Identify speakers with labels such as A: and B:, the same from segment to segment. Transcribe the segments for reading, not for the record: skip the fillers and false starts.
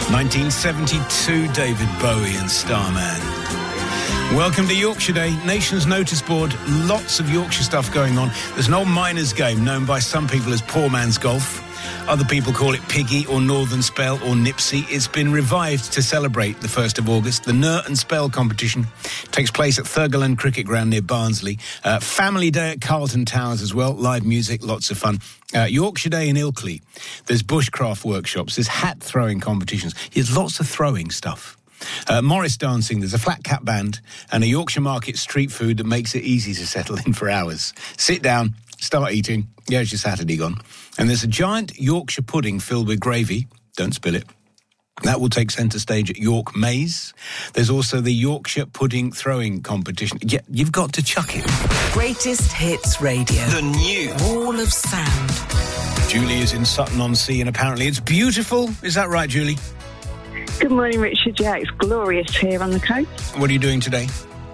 A: 1972, David Bowie and Starman. Welcome to Yorkshire Day, Nation's Notice Board. Lots of Yorkshire stuff going on. There's an old miners' game known by some people as Poor Man's Golf. Other people call it Piggy or Northern Spell or Nipsey. It's been revived to celebrate the 1st of August. The Nurt and Spell competition takes place at Thurgoland Cricket Ground near Barnsley. Family Day at Carlton Towers as well. Live music, lots of fun. Yorkshire Day in Ilkley. There's bushcraft workshops. There's hat throwing competitions. There's lots of throwing stuff. Morris dancing. There's a flat cap band and a Yorkshire Market street food that makes it easy to settle in for hours. Sit down, start eating. Yeah, it's your Saturday gone. And there's a giant Yorkshire pudding filled with gravy. Don't spill it. That will take centre stage at York Maze. There's also the Yorkshire Pudding Throwing Competition. Yeah, you've got to chuck it.
B: Greatest Hits Radio.
C: The new
B: Wall of Sound.
A: Julie is in Sutton-on-Sea and apparently it's beautiful. Is that right, Julie?
D: Good morning, Richard. Yeah, it's glorious here on the coast.
A: What are you doing today?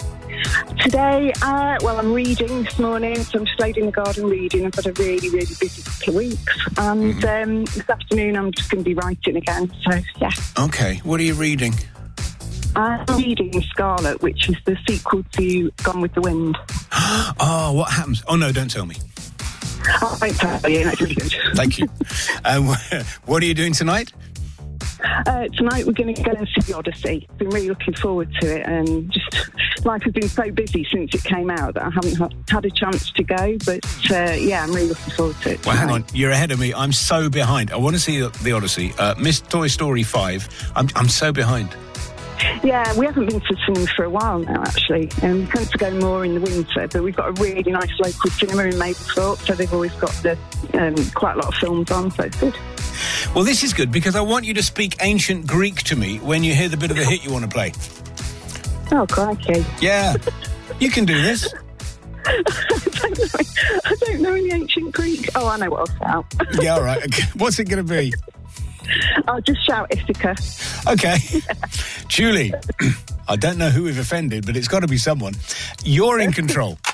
D: Today, I'm reading this morning, so I'm just laid in the garden reading. I've had a really, really busy couple of weeks. And this afternoon, I'm just going to be writing again, so, yeah.
A: OK, what are you reading?
D: I'm reading Scarlet, which is the sequel to Gone with the Wind.
A: Oh, what happens? Oh, no, don't tell me.
D: I won't tell you, that's really good.
A: Thank you. What are you doing tonight?
D: Tonight we're going to go and see The Odyssey. Been really looking forward to it, and just life has been so busy since it came out that I haven't had a chance to go, but I'm really looking forward to it.
A: Well, hang on, you're ahead of me. I'm so behind. I want to see The Odyssey. Missed Toy Story 5. I'm so behind.
D: Yeah, we haven't been to cinema for a while now, actually. We tend to go more in the winter, but we've got a really nice local cinema in Mablethorpe, so they've always got quite a lot of films on, so it's good.
A: Well, this is good because I want you to speak ancient Greek to me when you hear the bit of the hit you want to play.
D: Oh, crikey.
A: Yeah, you can do this.
D: I don't know any ancient Greek. Oh, I know what I'll shout.
A: Yeah, all right. Okay. What's it going to be?
D: I'll just shout Ithaca.
A: Okay. Julie, I don't know who we've offended, but it's got to be someone. You're in control.